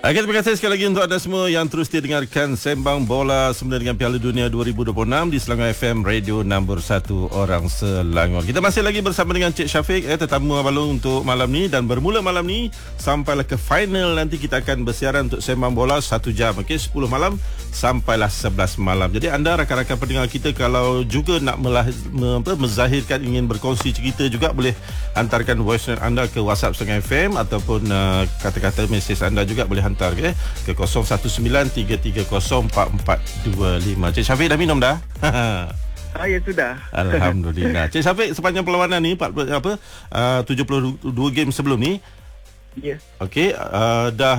Okay, terima kasih sekali lagi untuk anda semua yang terus didengarkan Sembang Bola semula dengan Piala Dunia 2026 di Selangor FM, radio nombor 1 orang Selangor. Kita masih lagi bersama dengan Cik Syafiq, tetamu Abang untuk malam ni, dan bermula malam ni sampailah ke final. Nanti kita akan bersiaran untuk Sembang Bola 1 jam, 10 malam sampailah 11 malam. Jadi anda rakan-rakan pendengar kita, kalau juga nak menzahirkan ingin berkongsi cerita juga, boleh hantarkan voice note anda ke WhatsApp Selangor FM, ataupun kata-kata mesej anda juga boleh hantar ke 0193304425. Cik Syafiq dah minum dah? Ya sudah. Alhamdulillah. Cik Syafiq, sepanjang perlawanan ni 72 game sebelum ni. Ya. Okey, dah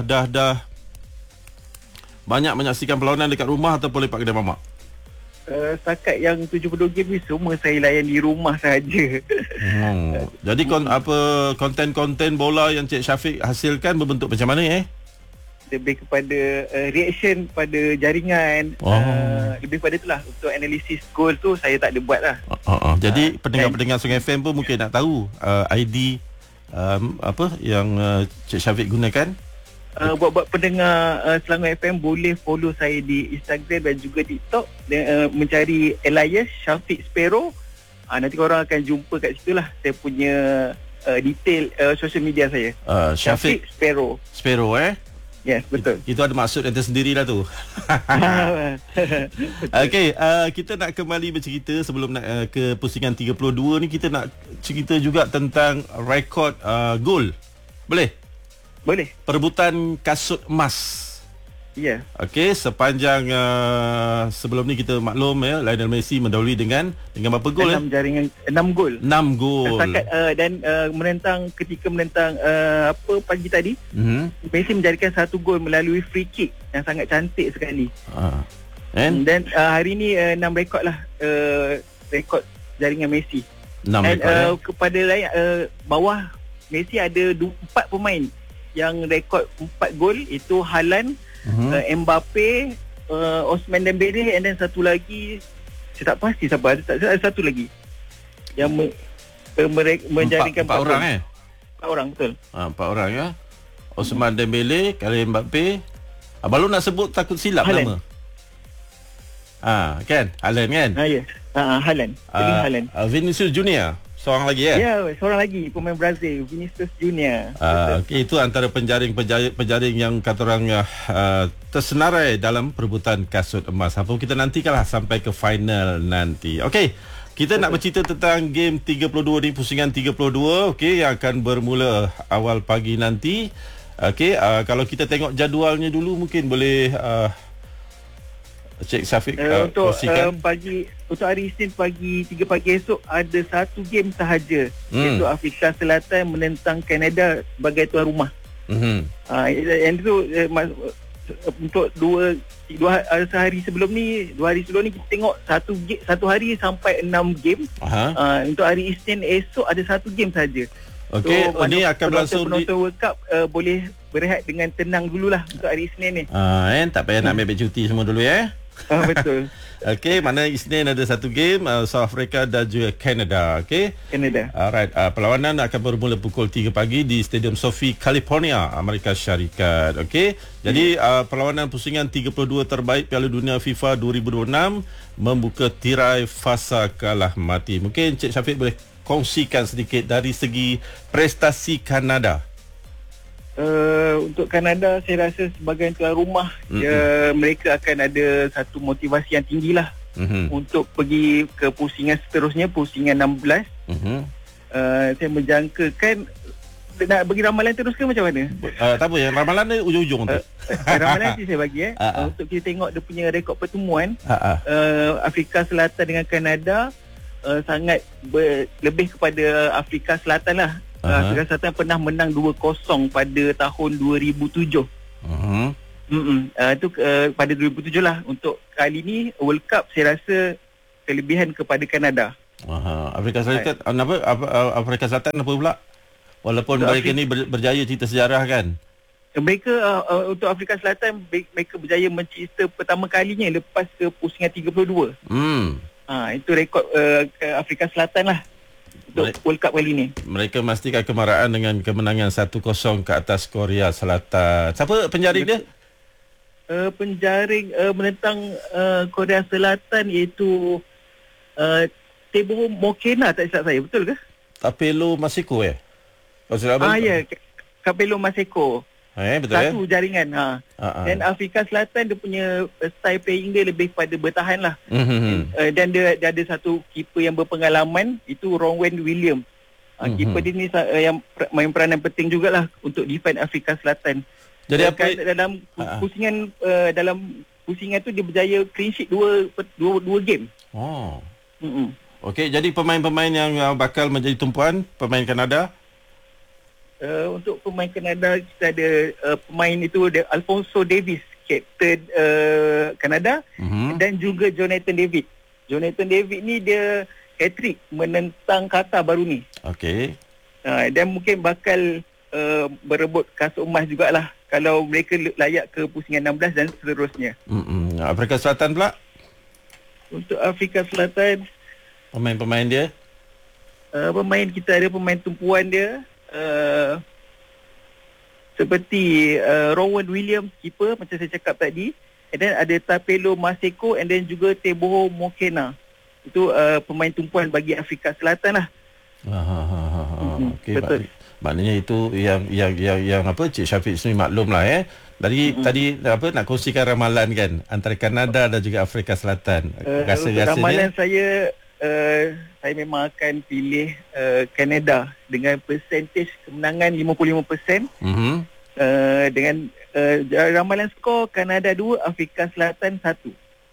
banyak menyaksikan perlawanan dekat rumah ataupun lepak kedai mamak? Setakat yang 72 game ni semua saya layan di rumah saja. Jadi konten-konten bola yang Cik Syafiq hasilkan berbentuk macam mana Lebih kepada reaction pada jaringan. Lebih kepada itulah. Untuk analisis gol tu saya tak ada buat lah. Jadi pendengar-pendengar Sungai FM pun mungkin nak tahu ID yang Cik Syafiq gunakan. Buat pendengar Selangor FM boleh follow saya di Instagram dan juga TikTok, mencari Elias Syafiq Sparrow. Nanti korang akan jumpa kat situ lah saya punya detail social media saya. Syafiq Sparrow Yes, betul. Itu ada maksud yang tersendiri lah tu. Okey, kita nak kembali bercerita sebelum nak ke pusingan 32 ni. Kita nak cerita juga tentang rekod gol. Boleh? Boleh. Perebutan kasut emas. Ya. Okey, sepanjang sebelum ni kita maklum Lionel Messi mendahului dengan berapa gol? 6 jaringan, 6 gol. 6 gol. Setakat ketika menentang pagi tadi, Messi menjadikan 1 gol melalui free kick yang sangat cantik sekali. Dan hari ni 6 rekod lah, rekod jaringan Messi. 6 rekod. Kepada lain bawah Messi ada 4 pemain yang rekod 4 gol, itu Haaland, Mbappe, Ousmane Dembele, and then satu lagi saya tak pasti siapa, ada satu lagi yang menjaringkan 4 orang 4 orang, betul. 4 orang ya. Ousmane Dembele, Kylian Mbappe. Abang nak sebut takut silap Haaland. Nama. Kan? Haaland kan? Ya. Haaland. Vinicius Junior. Seorang lagi Ya, seorang lagi pemain Brazil, Vinicius Junior. Okay, itu antara penjaring yang kata orang tersenarai dalam perebutan kasut emas. Apa kita nantikanlah sampai ke final nanti. Okey, kita nak bercerita tentang game 32 ni, pusingan 32, okey, yang akan bermula awal pagi nanti. Okey, kalau kita tengok jadualnya dulu, mungkin boleh Cik Syafiq untuk hari Isnin pagi 3 pagi esok ada 1 game sahaja, iaitu Afrika Selatan menentang Kanada sebagai tuan rumah. Yang itu untuk sehari sebelum ni, 2 hari sebelum ni kita tengok satu hari sampai 6 game. Untuk hari Isnin esok ada 1 game sahaja. Okey, ini akan berlangsung penonton World Cup boleh berehat dengan tenang dululah untuk hari Isnin ni. Tak payah nak ambil cuti semua dulu betul. Okey, mana Isnin ada 1 game, South Africa dan juga Canada. Okey. Canada. Alright, perlawanan akan bermula pukul 3 pagi di Stadium Sophie, California, Amerika Syarikat. Okey. Jadi perlawanan pusingan 32 terbaik Piala Dunia FIFA 2026 membuka tirai fasa kalah mati. Mungkin Cik Syafiq boleh kongsikan sedikit dari segi prestasi Kanada. Untuk Kanada, saya rasa sebagai tuan rumah, mereka akan ada satu motivasi yang tinggi lah untuk pergi ke pusingan seterusnya, pusingan 16. Saya menjangkakan, nak bagi ramalan terus ke macam mana? Tak apa, yang ramalan ni ujung-ujung tu. Ramalan nanti saya bagi untuk kita tengok dia punya rekod pertemuan Afrika Selatan dengan Kanada. Sangat lebih kepada Afrika Selatan lah. Afrika Selatan pernah menang 2-0 pada tahun 2007. Itu pada 2007 lah. Untuk kali ni World Cup saya rasa kelebihan kepada Kanada. Afrika Selatan Afrika Selatan apa pula? Walaupun mereka ni berjaya cerita sejarah kan. Mereka untuk Afrika Selatan mereka berjaya mencipta pertama kalinya lepas ke pusingan 32. Itu rekod Afrika Selatan lah. untuk World Cup kali ni. Mereka memastikan kemarahan dengan kemenangan 1-0 ke atas Korea Selatan. Siapa penjaring dia? Penjaring menentang Korea Selatan iaitu Teboho Mokena, tak silap saya, betul ke? Tapelo Maseko Ya, Capello Maseko. Betul satu jaringan. Dan Afrika Selatan dia punya style playing dia lebih pada bertahan lah. Dan dia ada satu keeper yang berpengalaman, itu Ronwen Williams. Keeper dia ni yang main peranan penting jugalah untuk defend Afrika Selatan. Jadi apa dalam pusingan tu dia berjaya clean sheet dua game. Okey, jadi pemain-pemain yang bakal menjadi tumpuan pemain Kanada. Untuk pemain Kanada kita ada pemain itu Alphonso Davies, kapten Kanada, dan juga Jonathan David. Jonathan David ni dia hat-trick menentang Qatar baru ni. Okey. Dan mungkin bakal berebut kasut emas jugalah kalau mereka layak ke pusingan 16 dan seterusnya. Afrika Selatan pula? Untuk Afrika Selatan, pemain-pemain dia? Pemain kita ada pemain tumpuan dia. Seperti Rowan Williams, keeper macam saya cakap tadi, and then ada Tapelo Maseko, and then juga Teboho Mokena. Itu pemain tumpuan bagi Afrika Selatan lah. Okey, maknanya itu yang apa Cik Syafiq sendiri maklum lah tadi apa nak kongsikan ramalan kan antara Kanada dan juga Afrika Selatan. Ramalan saya memang akan pilih Kanada dengan percentage kemenangan 55%. Dengan ramalan skor Kanada 2, Afrika Selatan 1.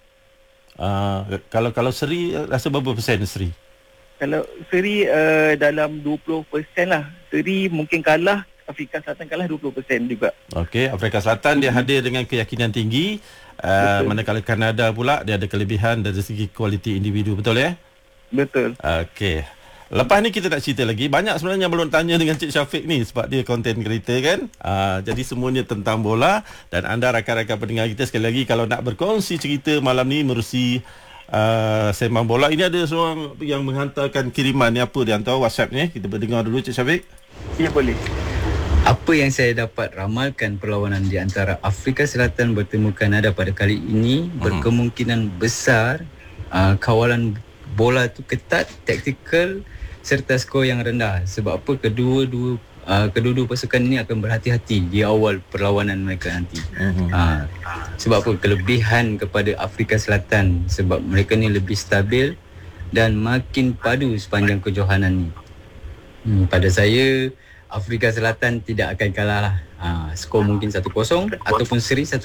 Kalau seri rasa berapa persen seri? Kalau seri dalam 20% lah. Seri mungkin kalah, Afrika Selatan kalah 20% juga. Okey, Afrika Selatan dia hadir dengan keyakinan tinggi, manakala Kanada pula dia ada kelebihan dari segi kualiti individu, betul ya? Betul. Okey. Lepas ni kita nak cerita lagi. Banyak sebenarnya yang belum tanya dengan Cik Syafiq ni sebab dia content creator kan. Jadi semuanya tentang bola. Dan anda rakan-rakan pendengar kita sekali lagi kalau nak berkongsi cerita malam ni merusi Sembang Bola. Ini ada seorang yang menghantarkan kiriman ni, apa dia hantar WhatsApp ni. Kita berdengar dulu Cik Syafiq. Ya, boleh. Apa yang saya dapat ramalkan perlawanan di antara Afrika Selatan bertemu Kanada pada kali ini berkemungkinan besar kawalan bola tu ketat, taktikal serta skor yang rendah. Sebab apa? Kedua-dua pasukan ini akan berhati-hati di awal perlawanan mereka nanti. Sebab apa? Kelebihan kepada Afrika Selatan sebab mereka ni lebih stabil dan makin padu sepanjang kejohanan ni. Pada saya Afrika Selatan tidak akan kalah lah. Skor mungkin 1-0 ataupun seri 1-1.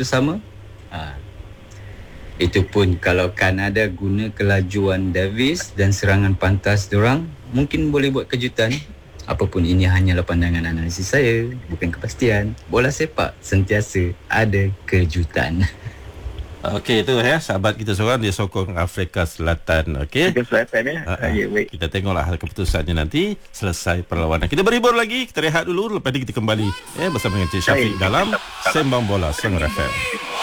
Itu pun kalau Kanada guna kelajuan Davis dan serangan pantas diorang, mungkin boleh buat kejutan. Apapun ini hanyalah pandangan analisis saya, bukan kepastian. Bola sepak sentiasa ada kejutan. Okey, itu sahabat kita seorang dia sokong Afrika Selatan. Okey. Afrika Selatan ya. Baik. Kita tengoklah keputusannya nanti selesai perlawanan. Kita berhibur lagi, kita rehat dulu, lepas ni kita kembali bersama dengan Cik Syafiq dalam Sembang Bola Sonora FM.